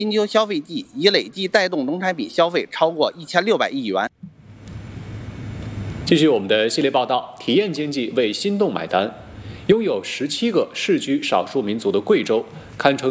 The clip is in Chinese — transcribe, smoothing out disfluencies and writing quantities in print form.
金秋消费季已累计带动农产品消费超过1600亿元。 继续我们的系列报道，体验经济为心动买单。拥有17个世居少数民族的贵州，堪称